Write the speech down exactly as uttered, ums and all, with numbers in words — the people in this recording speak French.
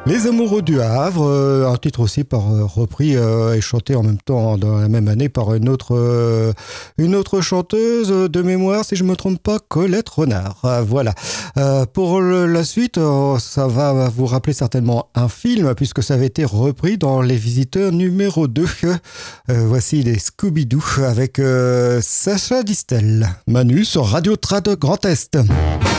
Les Amoureux du Havre, euh, un titre aussi par, euh, repris euh, et chanté en même temps dans la même année par une autre, euh, une autre chanteuse de mémoire, si je ne me trompe pas, Colette Renard. Euh, voilà. Euh, pour le, la suite, euh, ça va vous rappeler certainement un film puisque ça avait été repris dans Les Visiteurs numéro deux. Euh, voici les Scooby-Doo avec euh, Sacha Distel. Manu sur Radio Trad Grand Est.